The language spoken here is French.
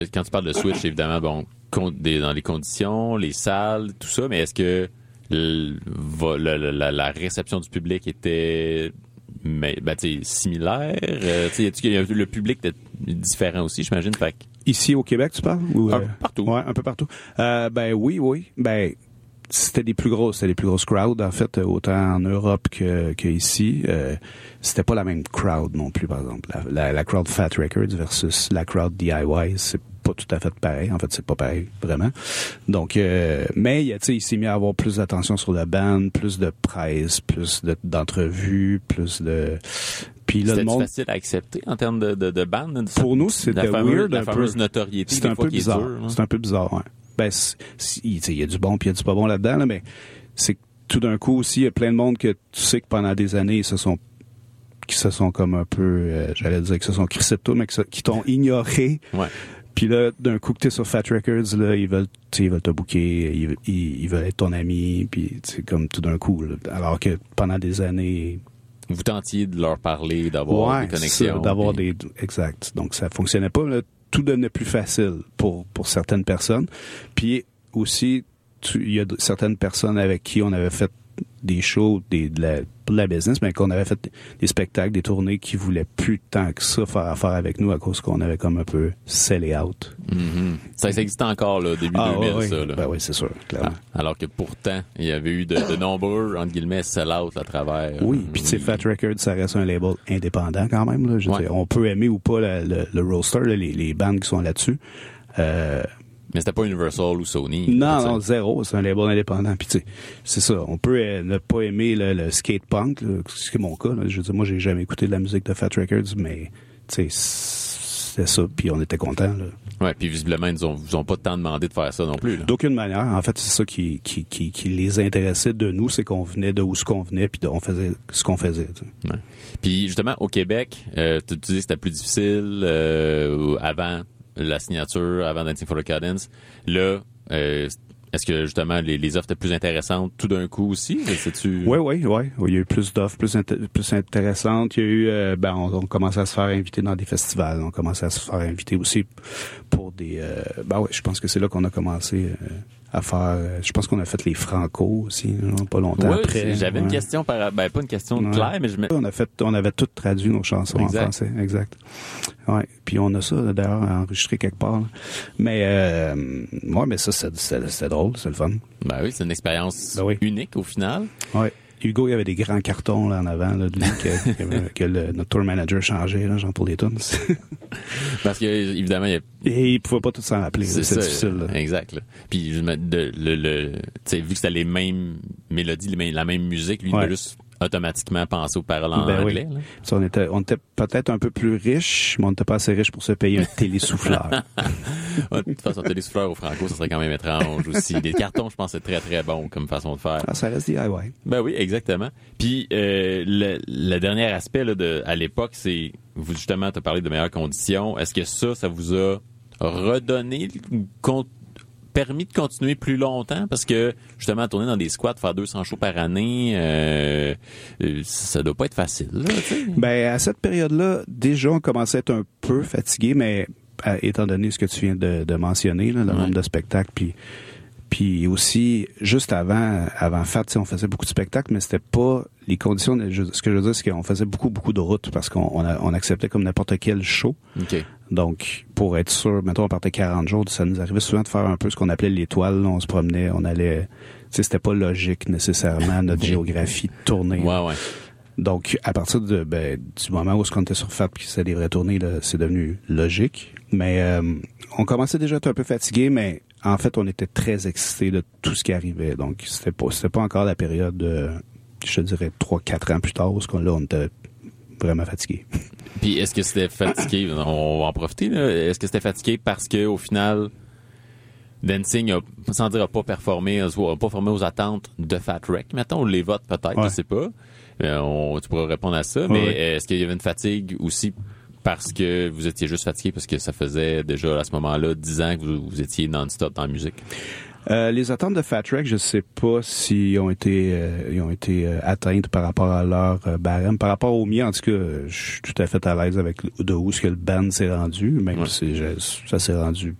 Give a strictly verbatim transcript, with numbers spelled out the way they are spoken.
Quand tu parles de switch, évidemment, bon, con, des, dans les conditions, les salles, tout ça, mais est-ce que le, le, le, la, la réception du public était mais, ben, similaire? Euh, le public était différent aussi, j'imagine. Fait que... Ici au Québec, tu parles? Ou, un euh, peu partout. Ouais, un peu partout. Euh, ben oui, oui. Ben c'était des plus grosses, c'était des plus grosses crowds en fait, autant en Europe que, que ici. Euh, c'était pas la même crowd non plus, par exemple. La, la, la crowd Fat Records versus la crowd D I Y, c'est pas tout à fait pareil. En fait, c'est pas pareil, vraiment. Donc, euh, mais tu sais, il s'est mis à avoir plus d'attention sur le band, plus de presse, plus de, d'entrevues, plus de... Puis là, c'était le monde... facile à accepter en termes de, de, de band? De Pour nous, c'était la fameuse, weird. La un fameuse peu. notoriété, c'est des un fois, peu qui bizarre. est dure. Hein? C'est un peu bizarre, ouais. Ben, il y a du bon puis il y a du pas bon là-dedans, là, mais c'est que tout d'un coup aussi, il y a plein de monde que tu sais que pendant des années, ils se sont qui se sont comme un peu, euh, j'allais dire, qui se sont crissés de tout, mais qui, se, qui t'ont ignoré. Ouais. Puis là, d'un coup que t'es sur Fat Records, là, ils veulent, ils veulent te booker, ils, ils, ils veulent être ton ami, puis c'est comme tout d'un coup. Là, alors que pendant des années... Vous tentiez de leur parler, d'avoir ouais, des connexions. Ça, d'avoir puis... des... Exact. Donc, ça fonctionnait pas. Là, tout devenait plus facile pour, pour certaines personnes. Puis aussi, il y a certaines personnes avec qui on avait fait des shows, des, de, la, de la business, mais qu'on avait fait des spectacles, des tournées qui voulaient plus tant que ça faire affaire avec nous à cause qu'on avait comme un peu sellé out. Mm-hmm. Ça, ça existe encore, là, début ah, deux mille, oui. ça. Là. Ben oui, c'est sûr, clairement. Ah, alors que pourtant, il y avait eu de, de nombreux, entre guillemets, sell-out à travers. Oui, puis tu sais, Fat Records, ça reste un label indépendant quand même. Là. Je veux ouais. dire, on peut aimer ou pas la, le, le roster, là, les, les bandes qui sont là-dessus. Euh, Mais c'était pas Universal ou Sony. Non, non, zéro. C'est un label indépendant. Puis tu sais, c'est ça. On peut euh, ne pas aimer le, le skate punk, là, c'est mon cas. Là. Je veux dire, moi, j'ai jamais écouté de la musique de Fat Records, mais tu sais, c'était ça. Puis on était contents. Là. Ouais. Puis visiblement, ils nous ont, vous ont pas tant demandé de faire ça non plus. Là. D'aucune manière. En fait, c'est ça qui, qui, qui, qui les intéressait de nous, c'est qu'on venait de où ce qu'on venait, puis on faisait ce qu'on faisait. Ouais. Puis justement, au Québec, euh, tu, tu dis que c'était plus difficile euh, avant. La signature avant Dancing for the Cadence. Là, euh, est-ce que justement les, les offres étaient plus intéressantes tout d'un coup aussi? Sais-tu... Oui, oui, oui. Il y a eu plus d'offres, plus, int- plus intéressantes. Il y a eu, euh, ben, on, on commençait à se faire inviter dans des festivals. On commençait à se faire inviter aussi pour des. Euh, ben ouais, je pense que c'est là qu'on a commencé euh, à faire. Euh, je pense qu'on a fait les Franco aussi, non, pas longtemps ouais, après. J'avais ouais. une question par, ben pas une question ouais. claire, mais je me... on a fait, on avait tout traduit nos chansons exact. En français, exact. Ouais. Puis on a ça d'ailleurs enregistré quelque part. Là. Mais euh, ouais, mais ça, c'est, c'est, c'est drôle, c'est le fun. Ben oui, c'est une expérience ben oui. unique au final. Ouais. Hugo, il y avait des grands cartons là en avant là, de lui que, que, que le, notre tour manager changeait, là, genre pour les tunes. Parce que évidemment, il y a... Et il pouvait pas tout s'en rappeler. C'est, c'est ça, difficile. Là. Exact. Là. Puis je me, de, le, le, tu sais, vu que c'était les mêmes mélodies, les mêmes, la même musique, lui, ouais. il devait juste automatiquement penser aux paroles en ben anglais. Oui. Là. Ça, on était, on était peut-être un peu plus riches, mais on n'était pas assez riches pour se payer un télésouffleur. De toute façon, télésouffleur au Franco, ça serait quand même étrange aussi. Des cartons, je pense, c'est très très bon comme façon de faire. Ah, ça reste D I Y. Ben oui, exactement. Puis euh, le, le dernier aspect là, de, à l'époque, c'est vous justement, tu as parlé de meilleures conditions. Est-ce que ça, ça vous a redonné compte permis de continuer plus longtemps parce que justement tourner dans des squats, faire deux cents shows par année, euh, ça doit pas être facile. Là, t'sais. Ben à cette période-là, déjà on commençait à être un peu fatigué, mais à, étant donné ce que tu viens de, de mentionner, là, le ouais. nombre de spectacles, puis puis aussi juste avant avant Fat, on faisait beaucoup de spectacles, mais c'était pas les conditions. De, je, ce que je veux dire, c'est qu'on faisait beaucoup beaucoup de routes parce qu'on on, a, on acceptait comme n'importe quel show. Okay. Donc, pour être sûr, mettons, on partait quarante jours, ça nous arrivait souvent de faire un peu ce qu'on appelait l'étoile. Là, on se promenait, on allait... Tu sais, c'était pas logique, nécessairement, notre géographie de tournée. Ouais, ouais. Donc, à partir de ben, du moment où on était sur Fat puis c'était des vraies tournées, là, c'est devenu logique. Mais euh, on commençait déjà à être un peu fatigué, mais en fait, on était très excités de tout ce qui arrivait. Donc, c'était pas c'était pas encore la période, de, je te dirais, trois quatre ans plus tard, parce qu'on là, on était vraiment fatigué. Puis est-ce que c'était fatigué? On va en profiter, là. Est-ce que c'était fatigué parce que au final, Dancing a, sans dire, a pas performé, a pas performé aux attentes de Fat Wreck, mettons, ou les votes peut-être, ouais. je sais pas. Euh, on, tu pourras répondre à ça, ouais, mais ouais. est-ce qu'il y avait une fatigue aussi parce que vous étiez juste fatigué parce que ça faisait déjà à ce moment-là dix ans que vous, vous étiez non-stop dans la musique? Euh, les attentes de Fat Wreck, je sais pas s'ils ont été euh, ils ont été euh, atteintes par rapport à leur euh, barème. Par rapport au mien, en tout cas, je suis tout à fait à l'aise avec de où ce que le band s'est rendu, même ouais. si je, ça s'est rendu